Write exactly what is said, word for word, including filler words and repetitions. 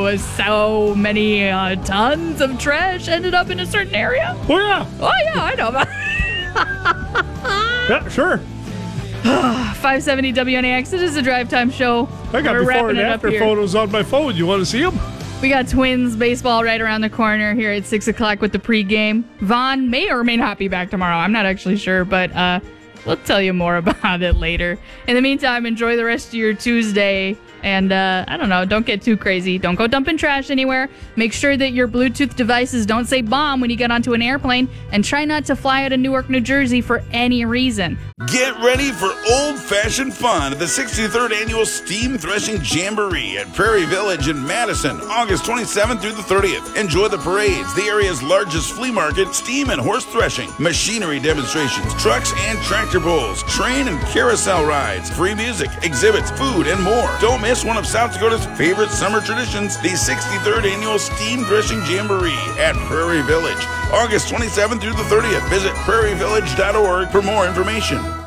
was so many uh, tons of trash ended up in a certain area? Oh, yeah. Oh, yeah, I know about Yeah, sure. five seventy W N A X. It is a drive time show. I got We're before wrapping and it up after here. photos on my phone. You want to see them? We got Twins baseball right around the corner here at six o'clock with the pregame. Vaughn may or may not be back tomorrow. I'm not actually sure, but uh, we'll tell you more about it later. In the meantime, enjoy the rest of your Tuesday. And uh, I don't know, don't get too crazy. Don't go dumping trash anywhere. Make sure that your Bluetooth devices don't say bomb when you get onto an airplane. And try not to fly out of Newark, New Jersey for any reason. Get ready for old-fashioned fun at the sixty-third Annual Steam Threshing Jamboree at Prairie Village in Madison, August twenty-seventh through the thirtieth. Enjoy the parades, the area's largest flea market, steam and horse threshing, machinery demonstrations, trucks and tractor pulls, train and carousel rides, free music, exhibits, food, and more. Don't miss one of South Dakota's favorite summer traditions, the sixty-third Annual Steam Threshing Jamboree at Prairie Village, August twenty-seventh through the thirtieth. Visit prairie village dot org for more information.